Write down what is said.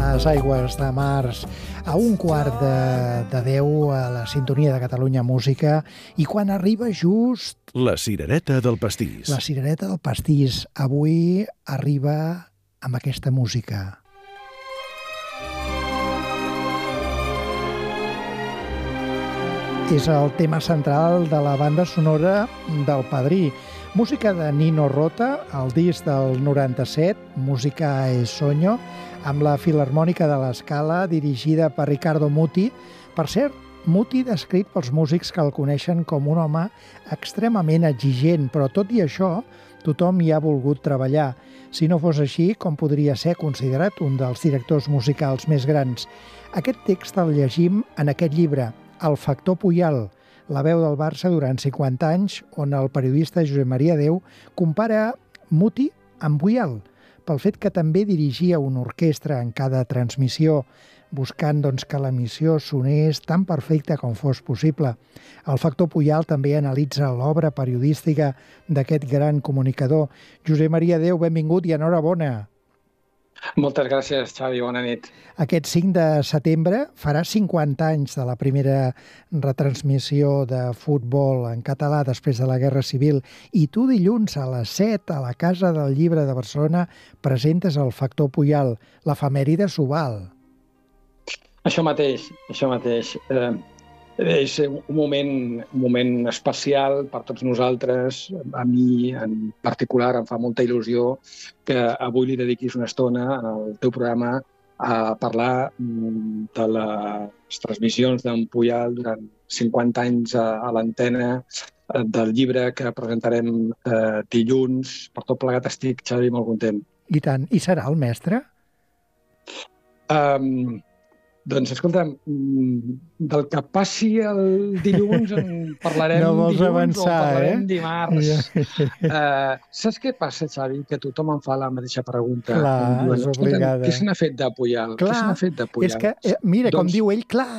les aigües de març a 9:45 a la sintonia de Catalunya Música, i quan arriba just... La cirereta del pastís. La cirereta del pastís. Avui arriba amb aquesta música. És el tema central de la banda sonora del Padrí. Música de Nino Rota, el disc del 97, Música es Soño, amb la Filharmònica de l'Escala, dirigida per Riccardo Muti. Per cert, Muti descrit pels músics que el coneixen com un home extremament exigent, però tot i això, tothom hi ha volgut treballar. Si no fos així, com podria ser considerat un dels directors musicals més grans? Aquest text el llegim en aquest llibre, El factor Puyal, la veu del Barça durant 50 anys, on el periodista Josep Maria Deu compara Muti amb Puyal, pel fet que també dirigia una orquestra en cada transmissió, buscant que l'emissió sonés tan perfecta com fos possible. El factor Puyal també analitza l'obra periodística d'aquest gran comunicador. Josep Maria Deu, benvingut i enhorabona. Moltes gràcies, Xavi. Bona nit. Aquest 5 de setembre farà 50 anys de la primera retransmissió de futbol en català després de la Guerra Civil, i tu dilluns a les 7 a la Casa del Llibre de Barcelona presentes el factor Puyal, l'efemèride Subal. Això mateix, això mateix. És un moment especial per tots nosaltres. A mi, en particular, em fa molta il·lusió que avui li dediquis una estona al teu programa a parlar de les transmissions d'en Puyal durant 50 anys a l'antena, del llibre que presentarem dilluns. Per tot plegat estic, Xavi, molt content. I tant. I serà el mestre? Doncs, escolta'm, del que passi el dilluns en parlarem dilluns avançar, o parlarem dimarts. Saps què passa, Xavi? Que tothom em fa la mateixa pregunta. Clar, és obligada. Què se n'ha fet de Puyal? Clar, què se n'ha fet de Puyal? És que, mira, com diu ell, clar,